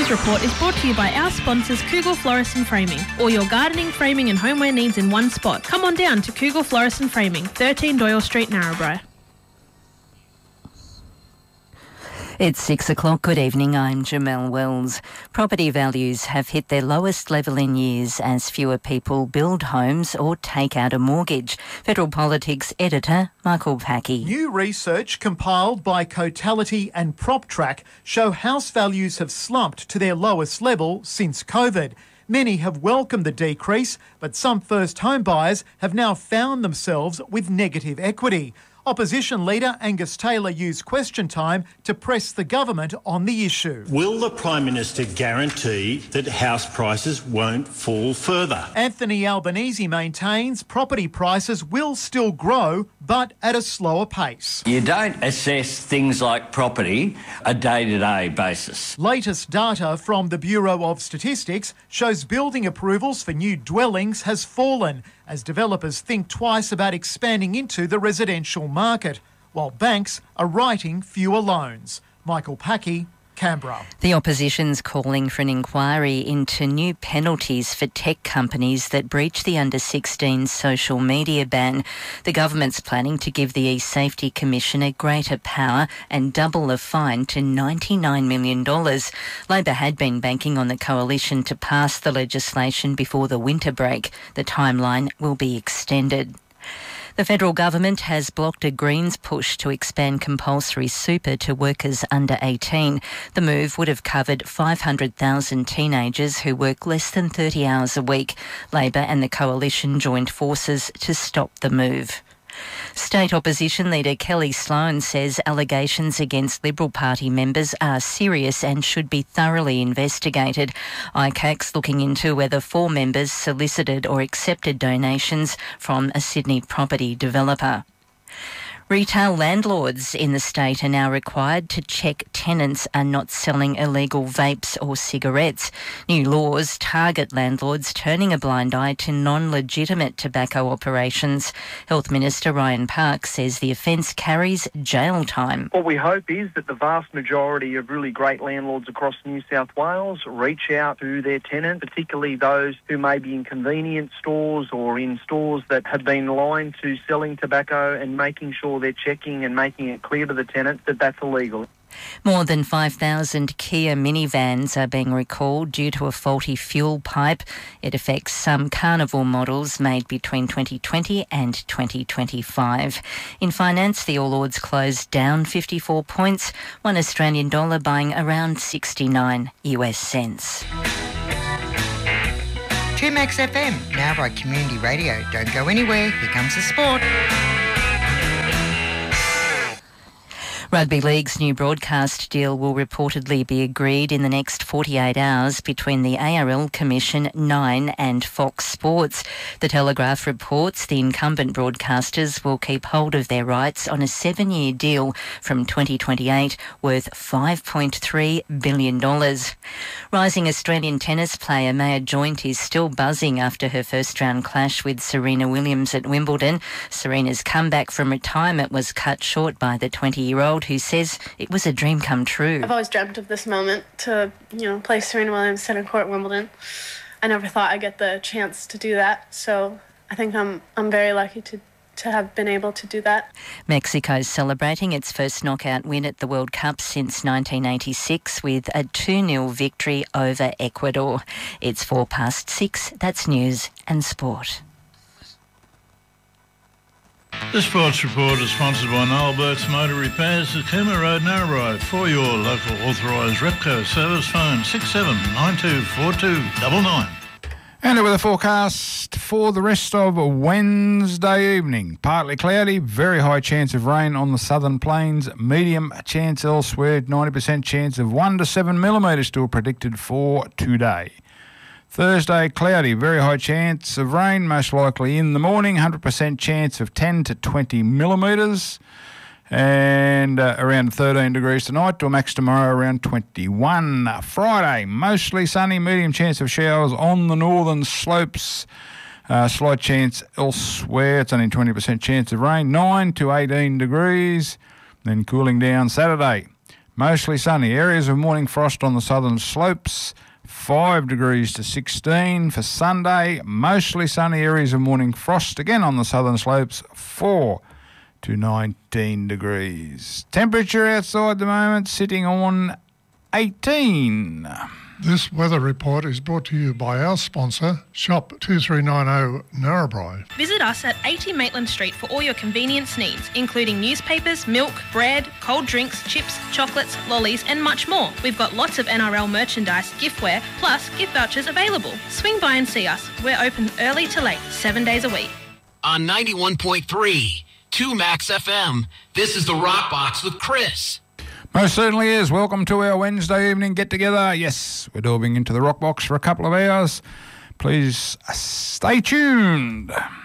News Report is brought to you by our sponsors Kugel Florist and Framing. All your gardening, framing and homeware needs in one spot. Come on down to Kugel Florist and Framing, 13 Doyle Street, Narrabri. It's 6 o'clock. Good evening. I'm Jamelle Wells. Property values have hit their lowest level in years as fewer people build homes or take out a mortgage. Federal Politics editor Michael Packey. New research compiled by Cotality and PropTrack show house values have slumped to their lowest level since COVID. Many have welcomed the decrease, but some first home buyers have now found themselves with negative equity. Opposition leader Angus Taylor used question time to press the government on the issue. Will the Prime Minister guarantee that house prices won't fall further? Anthony Albanese maintains property prices will still grow, but at a slower pace. You don't assess things like property a day-to-day basis. Latest data from the Bureau of Statistics shows building approvals for new dwellings has fallen as developers think twice about expanding into the residential market, while banks are writing fewer loans. Michael Packey, Canberra. The opposition's calling for an inquiry into new penalties for tech companies that breach the under-16 social media ban. The government's planning to give the eSafety Commissioner greater power and double the fine to $99 million. Labor had been banking on the coalition to pass the legislation before the winter break. The timeline will be extended. The federal government has blocked a Greens push to expand compulsory super to workers under 18. The move would have covered 500,000 teenagers who work less than 30 hours a week. Labor and the coalition joined forces to stop the move. State opposition leader Kelly Sloan says allegations against Liberal Party members are serious and should be thoroughly investigated. ICAC's looking into whether 4 members solicited or accepted donations from a Sydney property developer. Retail landlords in the state are now required to check tenants are not selling illegal vapes or cigarettes. New laws target landlords turning a blind eye to non-legitimate tobacco operations. Health Minister Ryan Park says the offence carries jail time. What we hope is that the vast majority of really great landlords across New South Wales reach out to their tenants, particularly those who may be in convenience stores or in stores that have been aligned to selling tobacco, and making sure they're checking and making it clear to the tenants that that's illegal. More than 5,000 Kia minivans are being recalled due to a faulty fuel pipe. It affects some Carnival models made between 2020 and 2025. In finance, the All Ords closed down 54 points, one Australian dollar buying around 69 US cents. 2Max FM, now by Community Radio. Don't go anywhere, here comes the sport. Rugby League's new broadcast deal will reportedly be agreed in the next 48 hours between the ARL Commission, Nine and Fox Sports. The Telegraph reports the incumbent broadcasters will keep hold of their rights on a 7-year deal from 2028 worth $5.3 billion. Rising Australian tennis player Maya Joint is still buzzing after her first-round clash with Serena Williams at Wimbledon. Serena's comeback from retirement was cut short by the 20-year-old, who says it was a dream come true. I've always dreamt of this moment to, play Serena Williams centre court at Wimbledon. I never thought I'd get the chance to do that, so I think I'm very lucky to have been able to do that. Mexico's celebrating its first knockout win at the World Cup since 1986 with a 2-0 victory over Ecuador. It's 6:04. That's news and sport. The Sports Report is sponsored by Noel Burke's Motor Repairs at Cooma Road, Narrabri. For your local authorised Repco service, phone 67924299. And with a forecast for the rest of Wednesday evening. Partly cloudy, very high chance of rain on the southern plains, medium chance elsewhere, 90% chance of 1 to 7 millimetres still predicted for today. Thursday, cloudy, very high chance of rain, most likely in the morning, 100% chance of 10 to 20 millimetres, and around 13 degrees tonight, to a max tomorrow around 21. Friday, mostly sunny, medium chance of showers on the northern slopes, slight chance elsewhere, it's only 20% chance of rain, 9 to 18 degrees, then cooling down Saturday. Mostly sunny. Areas of morning frost on the southern slopes. 5 degrees to 16 for Sunday. Mostly sunny. Areas of morning frost again on the southern slopes. 4 to 19 degrees. Temperature outside the moment sitting on 18. This weather report is brought to you by our sponsor, Shop 2390 Narrabri. Visit us at 80 Maitland Street for all your convenience needs, including newspapers, milk, bread, cold drinks, chips, chocolates, lollies and much more. We've got lots of NRL merchandise, giftware, plus gift vouchers available. Swing by and see us. We're open early to late, 7 days a week. On 91.3, 2 Max FM, this is the Rock Box with Chris. Most certainly is. Welcome to our Wednesday evening get-together. Yes, we're delving into the Rock Box for a couple of hours. Please stay tuned.